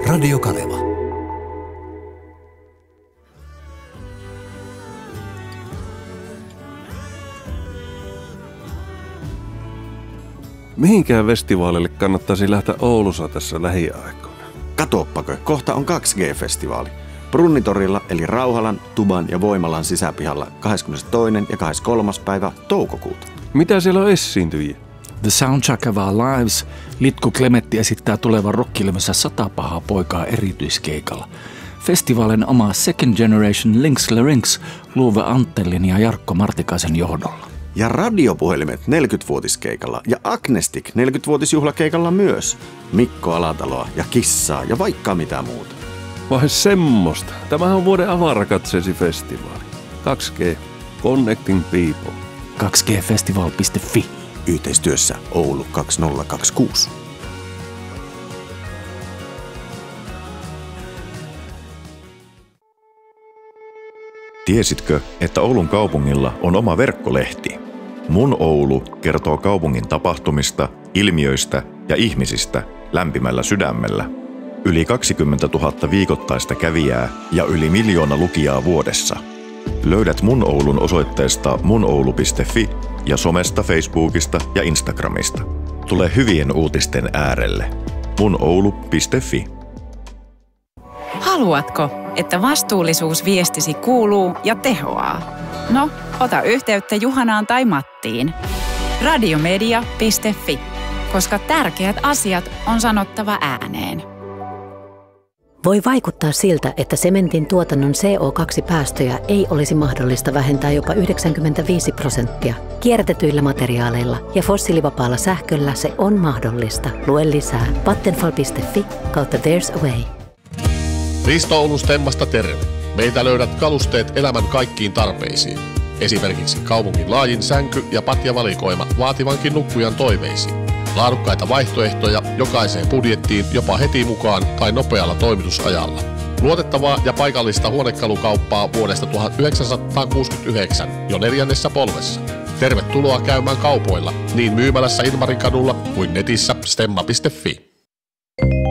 Radio Kaleva. Mihinkään festivaalille kannattaisi lähteä Oulussa tässä lähiaikoina? Katoppako, kohta on 2G-festivaali. Brunnitorilla eli Rauhalan, Tuban ja Voimalan sisäpihalla 22. ja 23. päivä toukokuuta. Mitä siellä on esiintyjiä? The Soundtrack of Our Lives. Litku Klemetti esittää tulevan rockilevynsä 100 pahaa poikaa erityiskeikalla. Festivaalin oma Second Generation Links Larynx Luuve Antellin ja Jarkko Martikaisen johdolla. Ja radiopuhelimet 40-vuotiskeikalla ja Agnestic 40-vuotisjuhlakeikalla myös. Mikko Alataloa ja Kissaa ja vaikka mitä muuta. Vai semmoista. Tämähän on vuoden avarakatseesi festivaali. 2G. Connecting People. 2gfestival.fi. Yhteistyössä Oulu 2026. Tiesitkö, että Oulun kaupungilla on oma verkkolehti? Mun Oulu kertoo kaupungin tapahtumista, ilmiöistä ja ihmisistä lämpimällä sydämellä. Yli 20 000 viikoittaista kävijää ja yli 1 miljoona lukijaa vuodessa. Löydät Mun Oulun osoitteesta munoulu.fi ja somesta, Facebookista ja Instagramista. Tule hyvien uutisten äärelle. munoulu.fi. Haluatko, että vastuullisuusviestisi kuuluu ja tehoaa? No, ota yhteyttä Juhanaan tai Mattiin. Radiomedia.fi, koska tärkeät asiat on sanottava ääneen. Voi vaikuttaa siltä, että sementin tuotannon CO2-päästöjä ei olisi mahdollista vähentää jopa 95%. Kierrätetyillä materiaaleilla ja fossiilivapaalla sähköllä se on mahdollista. Lue lisää vattenfall.fi/there's a way. Risto Oulun Stemmasta terve. Meitä löydät kalusteet elämän kaikkiin tarpeisiin. Esimerkiksi kaupungin laajin sänky- ja patjavalikoima vaativankin nukkujan toiveisiin. Laadukkaita vaihtoehtoja jokaiseen budjettiin jopa heti mukaan tai nopealla toimitusajalla. Luotettavaa ja paikallista huonekalukauppaa vuodesta 1969 jo 4. polvessa. Tervetuloa käymään kaupoilla niin myymälässä Ilmarin kadulla kuin netissä stemma.fi.